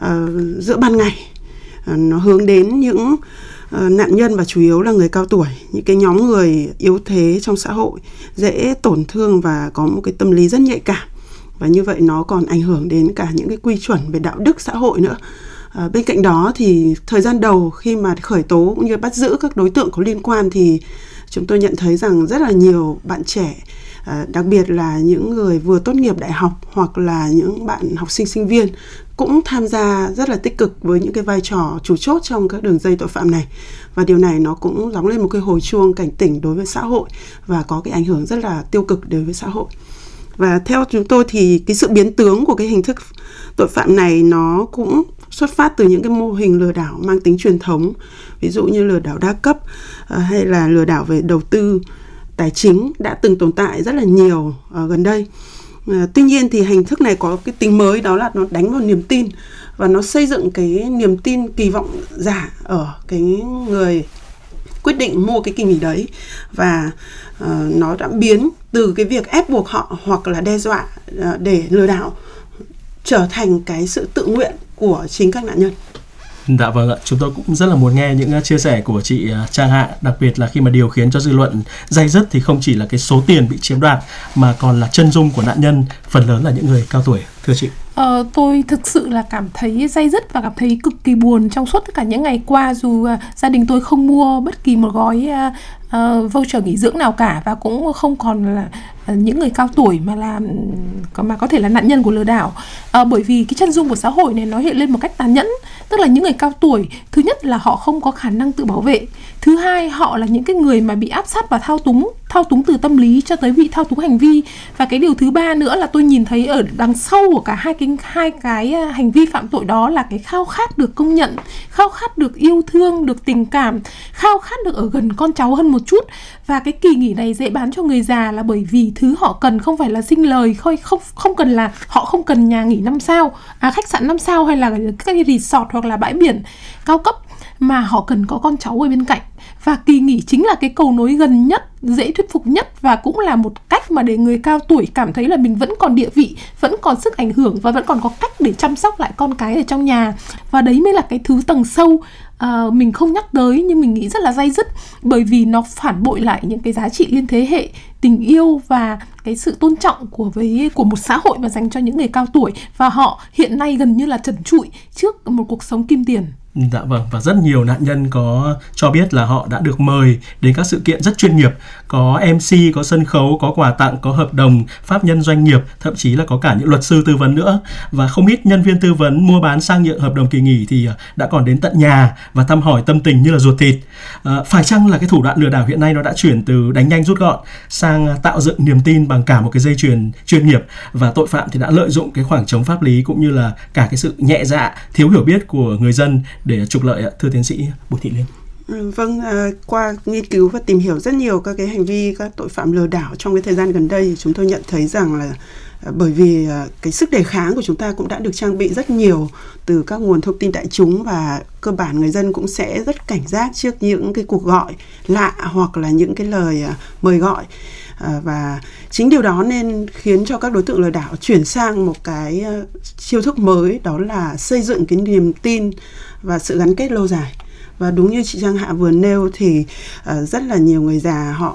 giữa ban ngày. Nó hướng đến những nạn nhân và chủ yếu là người cao tuổi, những cái nhóm người yếu thế trong xã hội, dễ tổn thương và có một cái tâm lý rất nhạy cảm. Và như vậy nó còn ảnh hưởng đến cả những cái quy chuẩn về đạo đức xã hội nữa. Bên cạnh đó thì thời gian đầu khi mà khởi tố cũng như bắt giữ các đối tượng có liên quan thì chúng tôi nhận thấy rằng rất là nhiều bạn trẻ, đặc biệt là những người vừa tốt nghiệp đại học hoặc là những bạn học sinh sinh viên cũng tham gia rất là tích cực với những cái vai trò chủ chốt trong các đường dây tội phạm này. Và điều này nó cũng gióng lên một cái hồi chuông cảnh tỉnh đối với xã hội và có cái ảnh hưởng rất là tiêu cực đối với xã hội. Và theo chúng tôi thì cái sự biến tướng của cái hình thức tội phạm này nó cũng xuất phát từ những cái mô hình lừa đảo mang tính truyền thống, ví dụ như lừa đảo đa cấp hay là lừa đảo về đầu tư tài chính đã từng tồn tại rất là nhiều gần đây. Tuy nhiên thì hình thức này có cái tính mới, đó là nó đánh vào niềm tin và nó xây dựng cái niềm tin kỳ vọng giả ở cái người quyết định mua cái kỳ nghỉ đấy, và nó đã biến từ cái việc ép buộc họ hoặc là đe dọa để lừa đảo trở thành cái sự tự nguyện của chính các nạn nhân. Dạ vâng ạ, chúng tôi cũng rất là muốn nghe những chia sẻ của chị Trang Hạ, đặc biệt là khi mà điều khiến cho dư luận day dứt thì không chỉ là cái số tiền bị chiếm đoạt mà còn là chân dung của nạn nhân, phần lớn là những người cao tuổi. Thưa chị. Tôi thực sự là cảm thấy day dứt và cảm thấy cực kỳ buồn trong suốt tất cả những ngày qua, dù gia đình tôi không mua bất kỳ một gói voucher nghỉ dưỡng nào cả, và cũng không còn là những người cao tuổi mà có thể là nạn nhân của lừa đảo. Bởi vì cái chân dung của xã hội này nó hiện lên một cách tàn nhẫn. Tức là những người cao tuổi, thứ nhất là họ không có khả năng tự bảo vệ, thứ hai họ là những cái người mà bị áp sát và thao túng từ tâm lý cho tới bị thao túng hành vi. Và cái điều thứ ba nữa là tôi nhìn thấy ở đằng sau của cả hai cái hành vi phạm tội đó là cái khao khát được công nhận, khao khát được yêu thương, được tình cảm, khao khát được ở gần con cháu hơn một chút. Và cái kỳ nghỉ này dễ bán cho người già là bởi vì thứ họ cần không phải là sinh lời, không cần là họ không cần nhà nghỉ 5 sao, khách sạn 5 sao hay là các cái resort hoặc là bãi biển cao cấp, mà họ cần có con cháu ở bên cạnh. Và kỳ nghỉ chính là cái cầu nối gần nhất, dễ thuyết phục nhất, và cũng là một cách mà để người cao tuổi cảm thấy là mình vẫn còn địa vị, vẫn còn sức ảnh hưởng và vẫn còn có cách để chăm sóc lại con cái ở trong nhà. Và đấy mới là cái thứ tầng sâu mình không nhắc tới nhưng mình nghĩ rất là day dứt, bởi vì nó phản bội lại những cái giá trị liên thế hệ, tình yêu và cái sự tôn trọng của một xã hội mà dành cho những người cao tuổi, và họ hiện nay gần như là trần trụi trước một cuộc sống kim tiền. Dạ vâng, và rất nhiều nạn nhân có cho biết là họ đã được mời đến các sự kiện rất chuyên nghiệp, có MC, có sân khấu, có quà tặng, có hợp đồng, pháp nhân doanh nghiệp, thậm chí là có cả những luật sư tư vấn nữa. Và không ít nhân viên tư vấn mua bán sang nhượng hợp đồng kỳ nghỉ thì đã còn đến tận nhà và thăm hỏi tâm tình như là ruột thịt. Phải chăng là cái thủ đoạn lừa đảo hiện nay nó đã chuyển từ đánh nhanh rút gọn sang tạo dựng niềm tin bằng cả một cái dây chuyền chuyên nghiệp, và tội phạm thì đã lợi dụng cái khoảng trống pháp lý cũng như là cả cái sự nhẹ dạ, thiếu hiểu biết của người dân để trục lợi ạ, thưa tiến sĩ Bùi Thị Liên? Vâng, qua nghiên cứu và tìm hiểu rất nhiều các cái hành vi các tội phạm lừa đảo trong cái thời gian gần đây, chúng tôi nhận thấy rằng là bởi vì cái sức đề kháng của chúng ta cũng đã được trang bị rất nhiều từ các nguồn thông tin đại chúng, và cơ bản người dân cũng sẽ rất cảnh giác trước những cái cuộc gọi lạ hoặc là những cái lời mời gọi. Và chính điều đó nên khiến cho các đối tượng lừa đảo chuyển sang một cái chiêu thức mới, đó là xây dựng cái niềm tin và sự gắn kết lâu dài. Và đúng như chị Trang Hạ vừa nêu thì rất là nhiều người già họ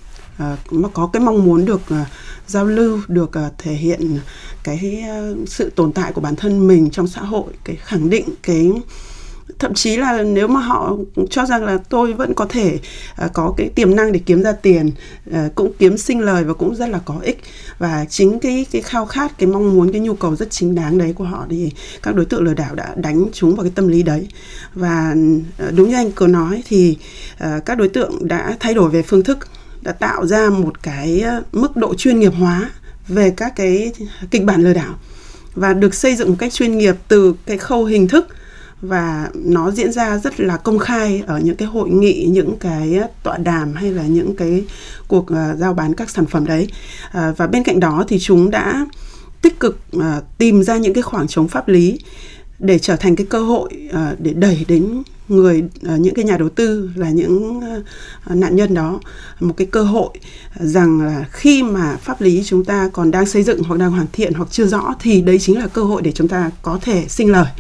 có cái mong muốn được giao lưu, được thể hiện cái sự tồn tại của bản thân mình trong xã hội, cái khẳng định thậm chí là nếu mà họ cho rằng là tôi vẫn có thể có cái tiềm năng để kiếm ra tiền, cũng kiếm sinh lời và cũng rất là có ích. Và chính cái khao khát, cái mong muốn, cái nhu cầu rất chính đáng đấy của họ thì các đối tượng lừa đảo đã đánh trúng vào cái tâm lý đấy. Và đúng như anh có nói thì các đối tượng đã thay đổi về phương thức, đã tạo ra một cái mức độ chuyên nghiệp hóa về các cái kịch bản lừa đảo, và được xây dựng một cách chuyên nghiệp từ cái khâu hình thức, và nó diễn ra rất là công khai ở những cái hội nghị, những cái tọa đàm hay là những cái cuộc giao bán các sản phẩm đấy. Và bên cạnh đó thì chúng đã tích cực tìm ra những cái khoảng trống pháp lý để trở thành cái cơ hội để đẩy đến những cái nhà đầu tư là những nạn nhân đó một cái cơ hội rằng là khi mà pháp lý chúng ta còn đang xây dựng hoặc đang hoàn thiện hoặc chưa rõ thì đấy chính là cơ hội để chúng ta có thể sinh lời.